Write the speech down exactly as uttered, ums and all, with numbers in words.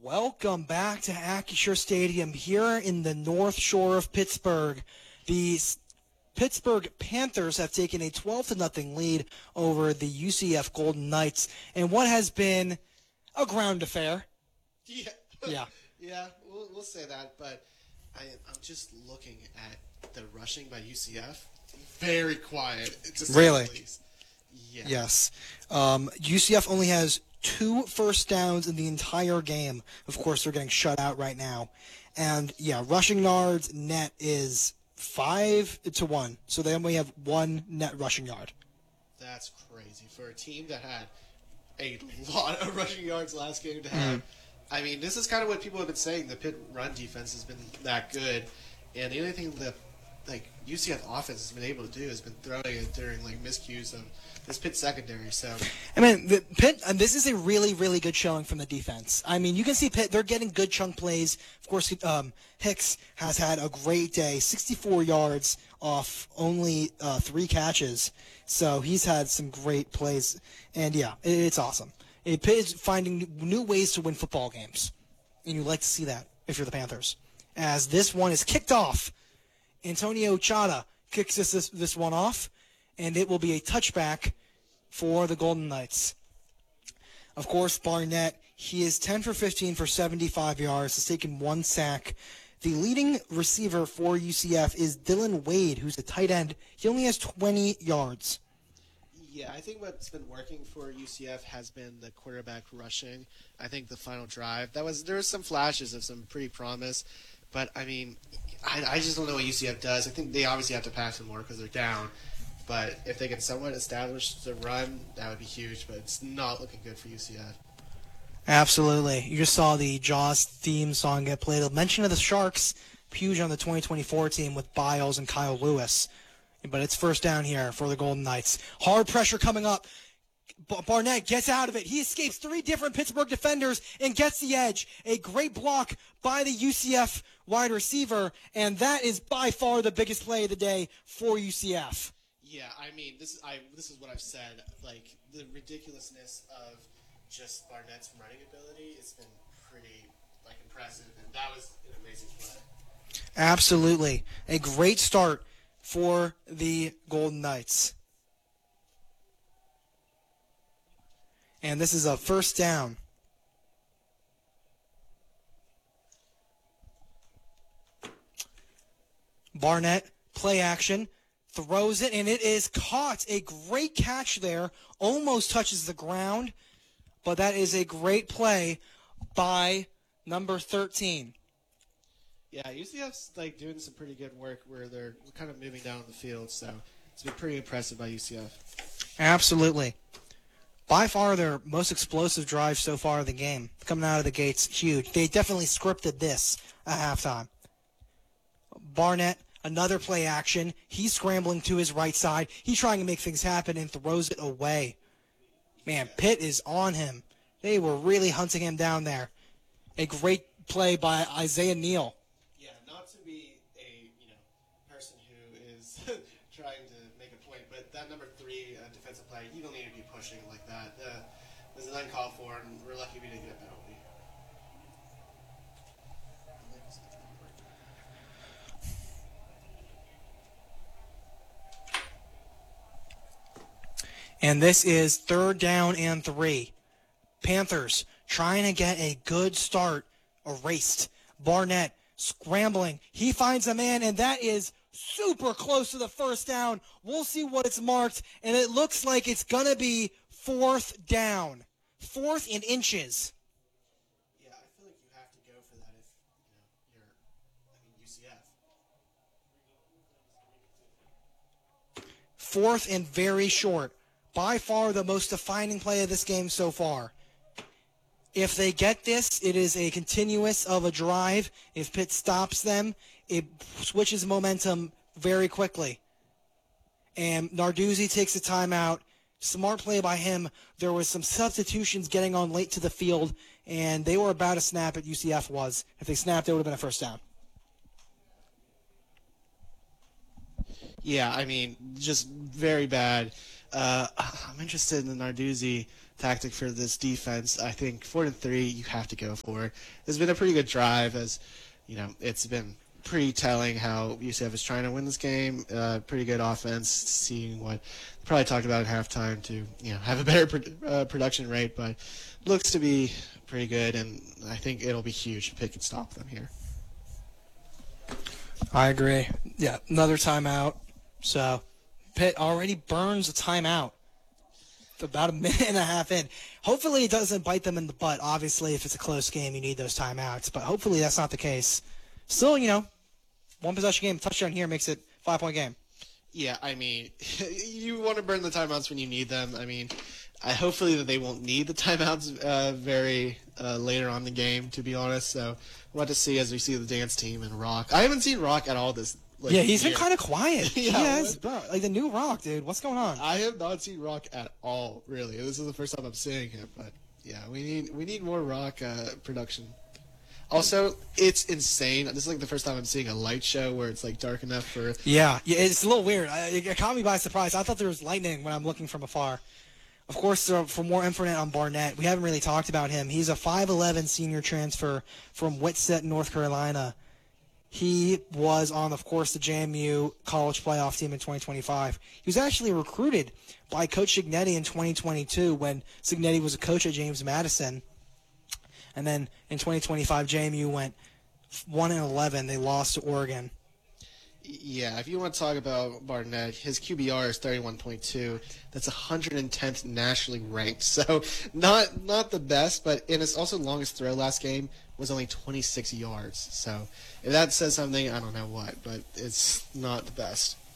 Welcome back to Acrisure Stadium here in the North Shore of Pittsburgh. The S- Pittsburgh Panthers have taken a twelve to nothing lead over the U C F Golden Knights in what has been a ground affair. Yeah. Yeah. yeah, we'll, we'll say that, but I, I'm just looking at the rushing by U C F. Very quiet, to say Really? the least. Yeah. Yes. Um, U C F only has two first downs in the entire game. Of course, they're getting shut out right now. And, yeah, rushing yards net is five to one. So they only have one net rushing yard. That's crazy. For a team that had a lot of rushing yards last game to have. Mm. I mean, this is kind of what people have been saying. The Pitt run defense has been that good. And the only thing that like U C F offense has been able to do has been throwing it during like miscues of this Pitt secondary. So I mean, the Pitt. And this is a really, really good showing from the defense. I mean, you can see Pitt. They're getting good chunk plays. Of course, um, Hicks has had a great day, sixty-four yards off only uh, three catches. So he's had some great plays, and yeah, it, it's awesome. It, Pitt is finding new ways to win football games, and you like to see that if you're the Panthers. As this one is kicked off. Antonio Chada kicks this, this this one off, and it will be a touchback for the Golden Knights. Of course, Barnett, he is ten for fifteen for seventy-five yards, has taken one sack. The leading receiver for U C F is Dylan Wade, who's a tight end. He only has twenty yards. Yeah, I think what's been working for U C F has been the quarterback rushing. I think the final drive, that was there was some flashes of some pretty promise. But, I mean, I, I just don't know what U C F does. I think they obviously have to pass them more because they're down. But if they can somewhat establish the run, that would be huge. But it's not looking good for U C F. Absolutely. You just saw the Jaws theme song get played. A mention of the Sharks, huge on the twenty twenty-four team with Biles and Kyle Lewis. But it's first down here for the Golden Knights. Hard pressure coming up. Barnett gets out of it. He escapes three different Pittsburgh defenders and gets the edge. A great block by the U C F wide receiver, and that is by far the biggest play of the day for U C F. Yeah, I mean, this is I this is what I've said. Like, the ridiculousness of just Barnett's running ability has been pretty, like, impressive, and that was an amazing play. Absolutely. A great start for the Golden Knights. And this is a first down. Barnett, play action, throws it, and it is caught. A great catch there. Almost touches the ground, but that is a great play by number thirteen. Yeah, U C F's like doing some pretty good work where they're kind of moving down the field, so it's been pretty impressive by U C F. Absolutely. By far their most explosive drive so far of the game. Coming out of the gates, huge. They definitely scripted this at halftime. Barnett, another play action. He's scrambling to his right side. He's trying to make things happen and throws it away. Man, Pitt is on him. They were really hunting him down there. A great play by Isaiah Neal. Yeah, not to be a you know person who is trying to make a point, but that number three uh, defensive play, you don't need to be pushing like that. Uh, this is uncalled for, and we're lucky we didn't get a penalty. And this is third down and three. Panthers trying to get a good start. Erased. Barnett scrambling. He finds a man, and that is super close to the first down. We'll see what it's marked, and it looks like it's going to be fourth down. Fourth in inches. Yeah, I feel like you have to go for that if you know, you're, I mean, U C F. Fourth and very short. By far the most defining play of this game so far. If they get this, it is a continuous of a drive. If Pitt stops them, it switches momentum very quickly. And Narduzzi takes a timeout. Smart play by him. There was some substitutions getting on late to the field, and they were about to snap at U C F was. If they snapped, it would have been a first down. Yeah, I mean, just very bad. Uh, I'm interested in the Narduzzi tactic for this defense. I think four and three, you have to go for. It's been a pretty good drive, as you know. It's been pretty telling how U C F is trying to win this game. Uh, pretty good offense. Seeing what probably talked about at halftime to you know have a better pro- uh, production rate, but looks to be pretty good, and I think it'll be huge if Pitt can stop them here. I agree. Yeah, another timeout. So Pitt already burns a timeout about a minute and a half in. Hopefully it doesn't bite them in the butt. Obviously, if it's a close game, you need those timeouts. But hopefully that's not the case. Still, you know, one possession game, touchdown here makes it five-point game. Yeah, I mean, you want to burn the timeouts when you need them. I mean, I hopefully that they won't need the timeouts uh, very uh, later on in the game, to be honest. So we'll have to see as we see the dance team and Rock. I haven't seen Rock at all this like, Yeah, he's year. been kind of quiet. Yeah, he has, what? bro. Like the new Rock, dude. What's going on? I have not seen Rock at all, really. This is the first time I'm seeing him, but yeah, we need we need more Rock uh, production. Also, it's insane. This is like the first time I'm seeing a light show where it's like dark enough for. Yeah, yeah, it's a little weird. I- It caught me by surprise. I thought there was lightning when I'm looking from afar. Of course, uh, for more information on Barnett, we haven't really talked about him. He's a five eleven senior transfer from Whitsett, North Carolina. He was on, of course, the J M U college playoff team in twenty twenty-five. He was actually recruited by Coach Cignetti in twenty twenty-two when Cignetti was a coach at James Madison. And then in twenty twenty-five, J M U went one and eleven. They lost to Oregon. Yeah, if you want to talk about Barnett, his Q B R is thirty-one point two. That's one hundred tenth nationally ranked. So not not the best, but in his also longest throw last game was only twenty-six yards. So if that says something, I don't know what, but it's not the best.